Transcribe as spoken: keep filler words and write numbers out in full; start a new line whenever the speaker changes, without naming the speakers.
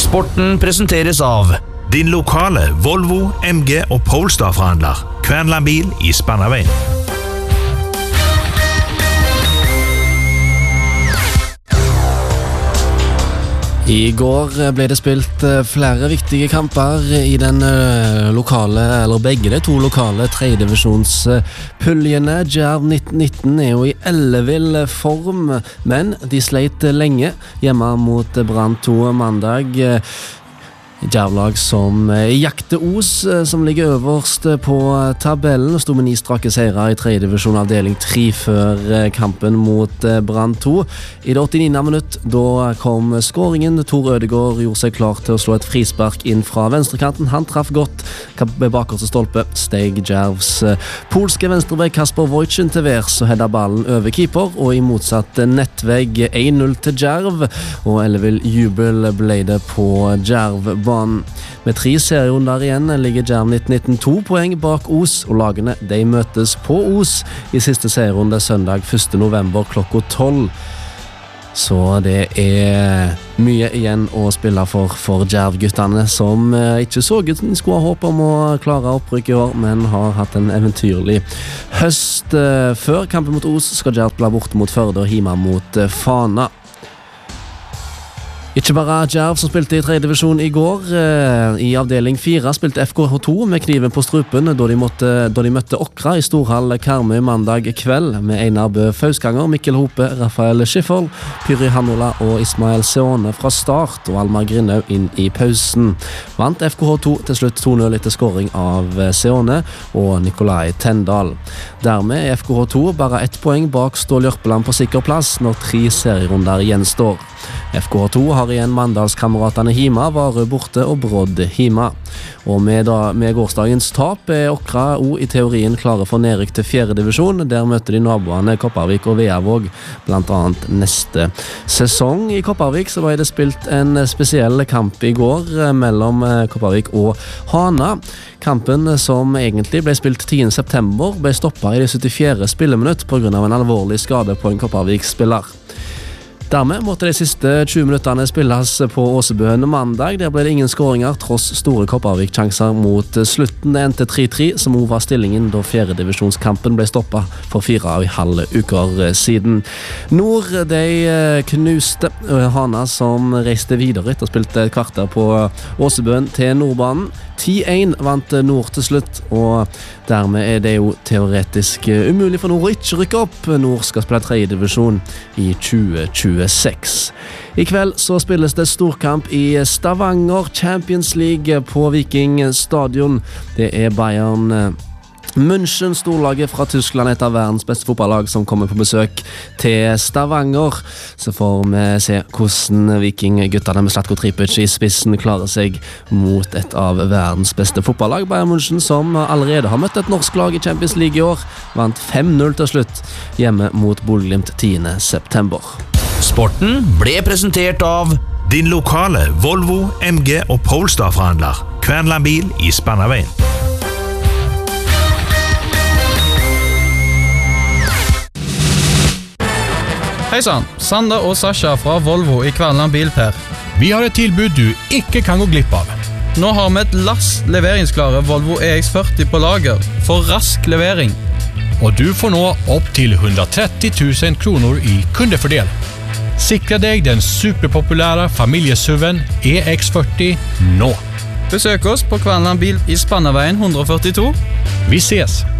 Sporten presenteres av din lokale Volvo, M G og Polestar-forhandler. Kvernland bil i Spannaveien.
I går ble det spilt flere viktige kamper i den lokale, eller begge de to lokale tredjedivisjonspuljene. Djerv nitten nitten er jo i ellevill form, men de sleit lenge hjemme mot Brann to mandag. Djervlag som jakter Os, som ligger øverst på tabellen, og stod med ni strake seirer i tredje divisjon avdeling tre før kampen mot Brann to. I det åttiniende minutt, da kom skåringen. Tor Ødegård gjorde seg klar til å slå et frispark inn fra venstrekanten. Han traff godt ved bakerste stolpe. Steg Djervs polske venstrebekk Kasper Wojcin til værs og hedda ballen over keeper, og i motsatt nettvegg en null til Djerv, og ellevill jubel ble det på Djerv. Med tre serierunder igjen ligger Djerv nitten nitten to poeng bak Os, og lagene de møtes på Os i siste serierunde søndag første november klokka tolv. Så det er mye igjen å spille for for Djerv-guttene, som ikke så ut som de skulle ha håp om å klare opprykk i år, men har hatt en eventyrlig høst. Før kampen mot Os skal Djerv bli borte mot Førde og hjemme mot Fana. Ikke bare Djerv som spilte i tredje divisjon i går. I avdeling fire spilte F K H to med kniven på strupen da de, måtte, da de møtte Åkra i Storhall Karmøy mandag kveld, med Einar Bø Fauskanger, Mikkel Hope, Rafael Schiffer, Pyri Hanola og Ismael Seone fra start, og Almar Grinnau inn i pausen. Vant F K H to til slutt to null etter scoring av Seone og Nikolai Tendal. Dermed er F K H to bare ett poeng bak Stål Jørpeland på sikker plass når tre serierunder gjenstår. F K H to har igjen Mandalskameratene Hima, Varø borte og Brodd Hima. Og med, da, med gårsdagens tap er Åkra o i teorien klare for nedrykk til fjerde divisjon. Der møter de naboene Kopervik og Veavåg, blant annet neste sesong. I Kopervik så var det spilt en spesiell kamp i går mellom Kopervik og Hana. Kampen, som egentlig ble spilt tiende september, ble stoppet i det syttifjerde spilleminutt på grunn av en alvorlig skade på en Kopervik-spiller. Dermed måtte de siste tjue minuttene spilles på Åsebøen mandag. Der ble det ingen skåringer, tross store Kopervik-chanser mot slutten. Det endte tre tre, som også var stillingen da fjerdedivisjonskampen ble stoppet for fire og en halv uker siden. Nord, de knuste Hana, som reiste videre etter å spilte et kvarter på Åsebøen til Nordbanen. ti én vant Nord til slutt, og dermed er det jo teoretisk umulig for Nord å ikke rykke opp. Nord skal spille tredje divisjon i tjue tjueseks. I kveld så spilles det storkamp i Stavanger Champions League på Viking stadion. Det er Bayern München, storlaget fra Tyskland, et av verdens beste fotballag, som kommer på besøk til Stavanger. Så får vi se hvordan Viking-guttene med Zlatko Tripic i spissen klarer seg mot et av verdens beste fotballag. Bayern München, som allerede har møtt et norsk lag i Champions League i år, vant fem null til slutt hjemme mot Bodø/Glimt tiende september.
Sporten ble presentert av din lokale Volvo, M G og Polestar-forhandler. Kvernland bil i Spannaveien.
Hei sann, Sander og Sasha fra Volvo i Kvernland Bilper.
Vi har et tilbud du ikke kan gå glipp av.
Nå har vi et lass leveringsklare Volvo E X førti på lager for rask levering.
Og du får nå opp til hundratretti tusen kroner i kundefordel. Sikre deg den superpopulære familiesuven E X førti nå.
Besøk oss på Kvernland Bil i Spannaveien ett førtito.
Vi ses!